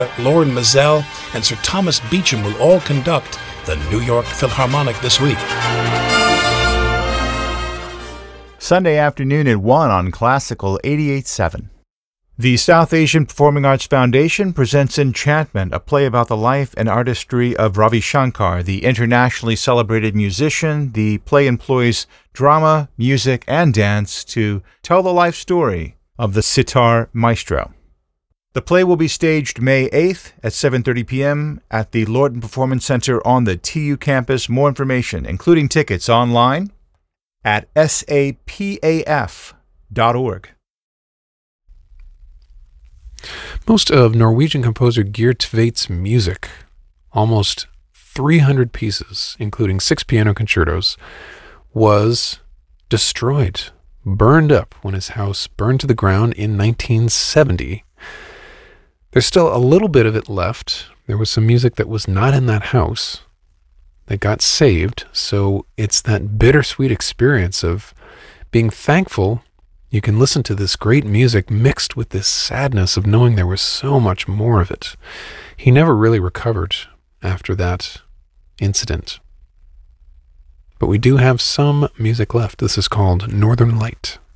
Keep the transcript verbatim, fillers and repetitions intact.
Lauren Mazel, and Sir Thomas Beecham will all conduct the New York Philharmonic this week. Sunday afternoon at one on Classical eighty-eight point seven. The South Asian Performing Arts Foundation presents Enchantment, a play about the life and artistry of Ravi Shankar, the internationally celebrated musician. The play employs drama, music, and dance to tell the life story of the sitar maestro. The play will be staged May eighth at seven thirty p.m. at the Lorton Performance Center on the T U campus. More information, including tickets, online at S A P A F dot org. Most of Norwegian composer Geir Tveit's music, almost three hundred pieces, including six piano concertos, was destroyed, burned up when his house burned to the ground in nineteen seventy. There's still a little bit of it left. There was some music that was not in that house that got saved, so it's that bittersweet experience of being thankful you can listen to this great music mixed with this sadness of knowing there was so much more of it. He never really recovered after that incident. But we do have some music left. This is called Northern Light.